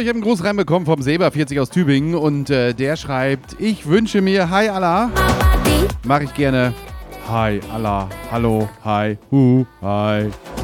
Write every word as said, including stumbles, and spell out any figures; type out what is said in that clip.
ich habe einen Gruß reinbekommen vom Seba vierzig aus Tübingen und äh, der schreibt, ich wünsche mir Hi Allah. Mache ich gerne. Hi Allah, hallo, hi, hu, hi.